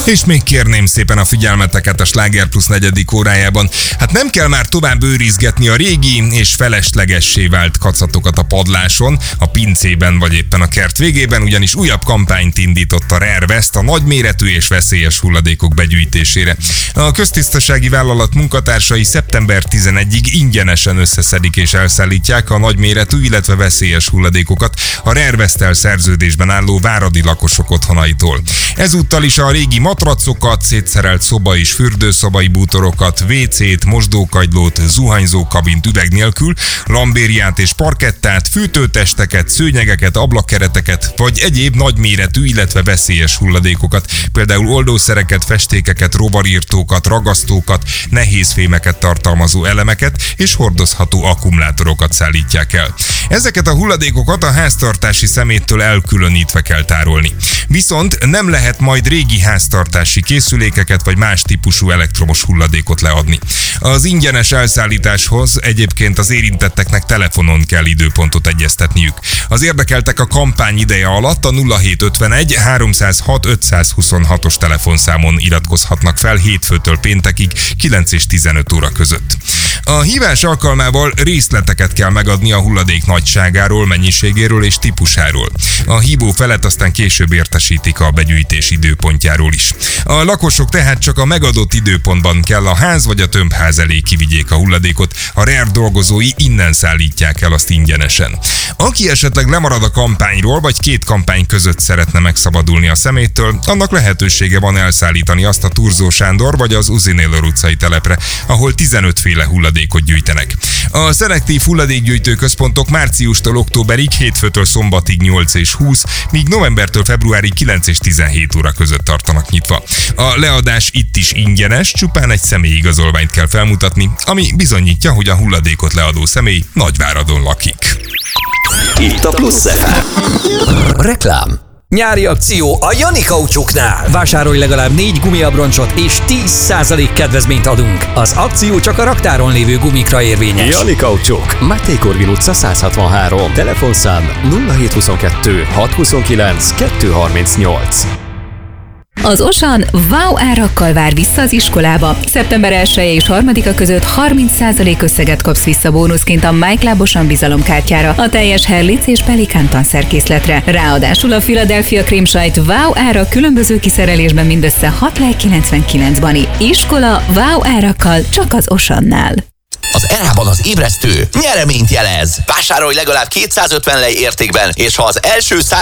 És még kérném szépen a figyelmeteket a Sláger Plus 4. órájában. Hát nem kell már tovább őrizgetni a régi és feleslegessé vált kacatokat a padláson, a pincében vagy éppen a kert végében, ugyanis újabb kampányt indított a Rare West a nagyméretű és veszélyes hulladékok begyűjtésére. A köztisztasági vállalat munkatársai szeptember 11-ig ingyenesen összeszedik és elszállítják a nagyméretű, illetve veszélyes hulladékokat a Rare Westtel szerződésben álló váradi lakosok otthonaitól. Ezúttal is a régi matracokat, szétszerelt szoba és fürdőszobai bútorokat, WC-t, mosdókagylót, zuhanyzókabint üveg nélkül, lambériát és parkettát, fűtőtesteket, szőnyegeket, ablakkereteket, vagy egyéb nagyméretű, illetve veszélyes hulladékokat, például oldószereket, festékeket, rovarírtókat, ragasztókat, nehézfémeket tartalmazó elemeket és hordozható akkumulátorokat szállítják el. Ezeket a hulladékokat a háztartási szeméttől elkülönítve kell tárolni. Viszont nem lehet majd régi háztartási készülékeket vagy más típusú elektromos hulladékot leadni. Az ingyenes elszállításhoz egyébként az érintetteknek telefonon kell időpontot egyeztetniük. Az érdekeltek a kampány ideje alatt a 0751 306 526-os telefonszámon iratkozhatnak fel hétfőtől péntekig 9 és 15 óra között. A hívás alkalmával részleteket kell megadni a hulladék nagyságáról, mennyiségéről és típusáról. A hívó felet aztán később értesítik a begyűjtés időpontjáról is. A lakosok tehát csak a megadott időpontban kell a ház vagy a tömbház elé kivigyék a hulladékot, a Rare dolgozói innen szállítják el azt ingyenesen. Aki esetleg lemarad a kampányról, vagy két kampány között szeretne megszabadulni a szeméttől, annak lehetősége van elszállítani azt a Thurzó Sándor vagy az Uzi-Naylor utcai telepre, ahol 15 féle hulladékot gyűjtenek. A szelektív hulladékgyűjtő központok márciustól októberig, hétfőtől szombatig 8 és 20, míg novembertől februárig 9 és 17 óra között tartanak nyitva. A leadás itt is ingyenes, csupán egy személyigazolványt kell felmutatni, ami bizonyítja, hogy a hulladékot leadó személy Nagyváradon lakik. Itt a Plusz FM. Reklám. Nyári akció a Jani Kaucsuknál. Vásárolj legalább 4 gumiabroncsot és 10% kedvezményt adunk. Az akció csak a raktáron lévő gumikra érvényes. Jani Kaucsuk. Máté Korvin utca 163. Telefonszám 0722 629 238. Az Osan wow árakkal vár vissza az iskolába. Szeptember 1-e és 3-a között 30% összeget kapsz vissza bónuszként a MyClub Osan bizalomkártyára, a teljes Herlitz és Pelikán tanszerkészletre. Ráadásul a Philadelphia krémsajt wow ára különböző kiszerelésben mindössze 6,99 bani. Iskola wow árakkal csak az Osannál. Az ERA-ban az ébresztő nyereményt jelez. Vásárolj legalább 250 lej értékben, és ha az első 100